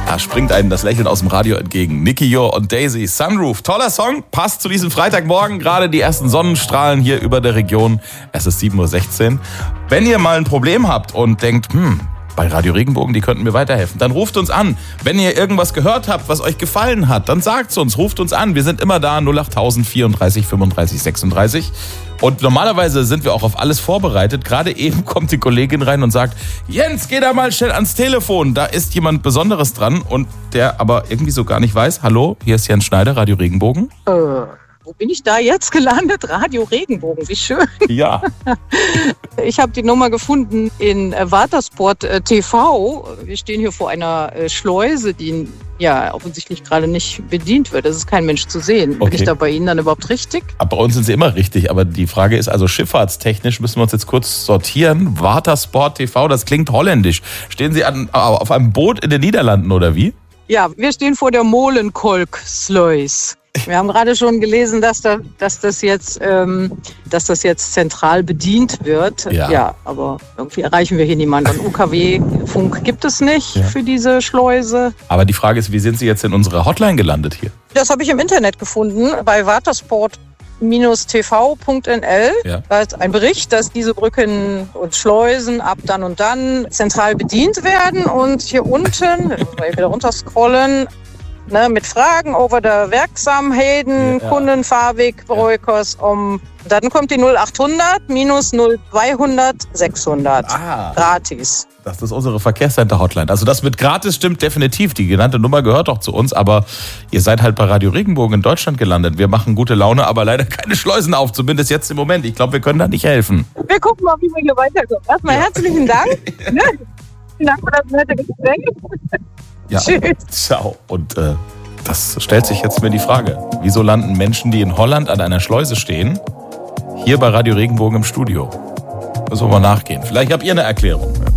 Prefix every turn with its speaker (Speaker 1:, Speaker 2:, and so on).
Speaker 1: Da springt einem das Lächeln aus dem Radio entgegen. Nicky Jo und Daisy, Sunroof. Toller Song, passt zu diesem Freitagmorgen. Gerade die ersten Sonnenstrahlen hier über der Region. Es ist 7.16 Uhr. Wenn ihr mal ein Problem habt und denkt, bei Radio Regenbogen, die könnten mir weiterhelfen, dann ruft uns an. Wenn ihr irgendwas gehört habt, was euch gefallen hat, dann sagt's uns, ruft uns an. Wir sind immer da, 08000 34 35 36. Und normalerweise sind wir auch auf alles vorbereitet. Gerade eben kommt die Kollegin rein und sagt, Jens, geh da mal schnell ans Telefon. Da ist jemand Besonderes dran und der aber irgendwie so gar nicht weiß. Hallo, hier ist Jens Schneider, Radio Regenbogen.
Speaker 2: Wo bin ich da jetzt gelandet? Radio Regenbogen, wie schön.
Speaker 1: Ja.
Speaker 2: Ich habe die Nummer gefunden in Watersport TV. Wir stehen hier vor einer Schleuse, die ja offensichtlich gerade nicht bedient wird. Es ist kein Mensch zu sehen.
Speaker 1: Okay.
Speaker 2: Bin ich da bei Ihnen dann überhaupt richtig?
Speaker 1: Bei uns sind sie immer richtig, aber die Frage ist also schifffahrtstechnisch müssen wir uns jetzt kurz sortieren. Watersport TV, das klingt holländisch. Stehen Sie auf einem Boot in den Niederlanden oder wie?
Speaker 2: Ja, wir stehen vor der Molenkolk-Sluice. Wir haben gerade schon gelesen, dass das jetzt zentral bedient wird. Ja, aber irgendwie erreichen wir hier niemanden. Und UKW-Funk gibt es nicht für diese Schleuse.
Speaker 1: Aber die Frage ist, wie sind Sie jetzt in unserer Hotline gelandet hier?
Speaker 2: Das habe ich im Internet gefunden, bei watersport-tv.nl.
Speaker 1: Ja.
Speaker 2: Da ist ein Bericht, dass diese Brücken und Schleusen ab dann und dann zentral bedient werden. Und hier unten, wenn wir wieder runterscrollen, mit Fragen over der Werksamheden, Kunden, Fahrweg, Brokers, dann kommt die 0800 minus 0200 600. Gratis.
Speaker 1: Das ist unsere Verkehrscenter-Hotline. Also das mit gratis stimmt definitiv. Die genannte Nummer gehört doch zu uns, aber ihr seid halt bei Radio Regenbogen in Deutschland gelandet. Wir machen gute Laune, aber leider keine Schleusen auf, zumindest jetzt im Moment. Ich glaube, wir können da nicht helfen.
Speaker 2: Wir gucken mal, wie wir hier weiterkommen. Erstmal herzlichen Dank. Vielen Dank für das nette Gespräch.
Speaker 1: Ja, ciao. Und das stellt sich jetzt mir die Frage, wieso landen Menschen, die in Holland an einer Schleuse stehen, hier bei Radio Regenbogen im Studio? Müssen wir mal nachgehen. Vielleicht habt ihr eine Erklärung.